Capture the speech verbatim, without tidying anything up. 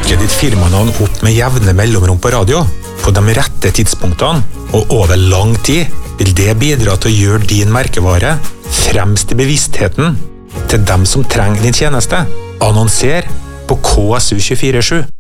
dukker ditt firmanavn opp med jevne mellomrom på radio, på de rette tidspunktene, og over lang tid, vil det bidra til å gjøre din merkevare fremst i bevisstheten til dem som trenger din tjeneste. Annonser på K S U to fire sju.